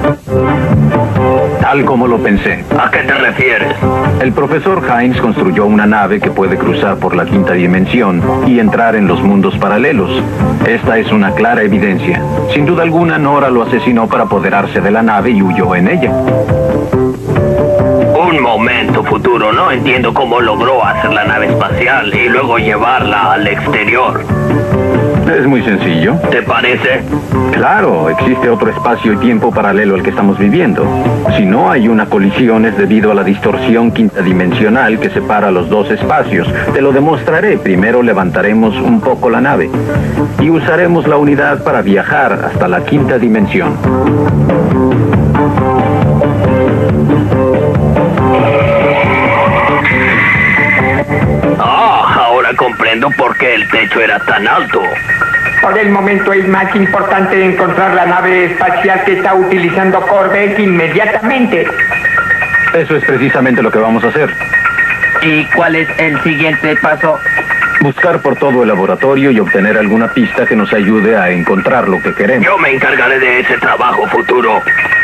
Tal como lo pensé. ¿A qué te refieres? El profesor Hines construyó una nave que puede cruzar por la quinta dimensión y entrar en los mundos paralelos. Esta es una clara evidencia. Sin duda alguna, Nora lo asesinó para apoderarse de la nave y huyó en ella. Un momento, Futuro. No entiendo cómo logró hacer la nave espacial y luego llevarla al exterior. Es muy sencillo. ¿Te parece? Claro, existe otro espacio y tiempo paralelo al que estamos viviendo. Si no hay una colisión es debido a la distorsión quintadimensional que separa los dos espacios. Te lo demostraré. Primero levantaremos un poco la nave y usaremos la unidad para viajar hasta la quinta dimensión. Ahora comprendo por qué el techo era tan alto. Por el momento es más importante encontrar la nave espacial que está utilizando Corvette inmediatamente. Eso es precisamente lo que vamos a hacer. ¿Y cuál es el siguiente paso? Buscar por todo el laboratorio y obtener alguna pista que nos ayude a encontrar lo que queremos. Yo me encargaré de ese trabajo, Futuro.